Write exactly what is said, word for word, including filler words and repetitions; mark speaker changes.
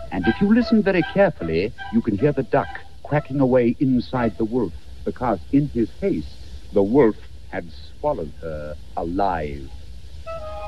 Speaker 1: And if you listen very carefully, you can hear the duck quacking away inside the wolf, because in his haste, the wolf had swallowed her alive.